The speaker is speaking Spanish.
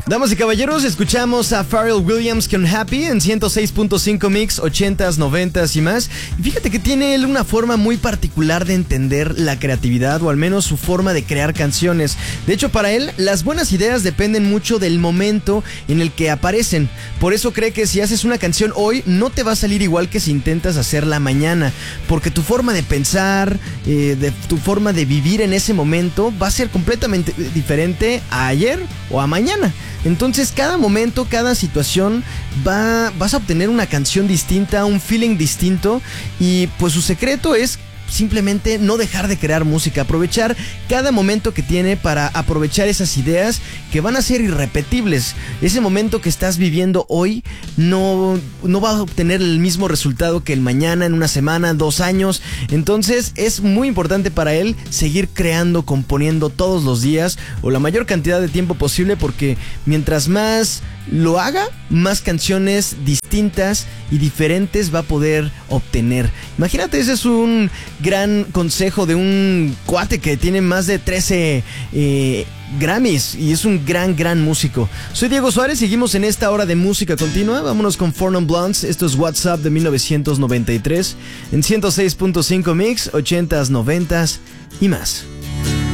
Damas y caballeros, escuchamos a Pharrell Williams con Happy en 106.5 Mix, 80s, 90s y más. Y fíjate que tiene él una forma muy particular de entender la creatividad, o al menos su forma de crear canciones. De hecho, para él, las buenas ideas dependen mucho del momento en el que aparecen. Por eso cree que si haces una canción hoy, no te va a salir igual que si intentas hacerla mañana. Porque tu forma de pensar, tu forma de vivir en ese momento va a ser completamente diferente a ayer o a mañana. Entonces cada momento, cada situación vas a obtener una canción distinta, un feeling distinto, y pues su secreto es simplemente no dejar de crear música, aprovechar cada momento que tiene para aprovechar esas ideas que van a ser irrepetibles. Ese momento que estás viviendo hoy no va a obtener el mismo resultado que el mañana, en una semana, 2 años. Entonces es muy importante para él seguir creando, componiendo todos los días o la mayor cantidad de tiempo posible, porque mientras más lo haga, más canciones distintas y diferentes va a poder obtener. Imagínate, ese es un gran consejo de un cuate que tiene más de 13 Grammys y es un gran músico. Soy Diego Suárez, seguimos en esta hora de música continua. Vámonos con Four Non Blondes. Esto es WhatsApp de 1993 en 106.5 Mix, 80s, 90s y más.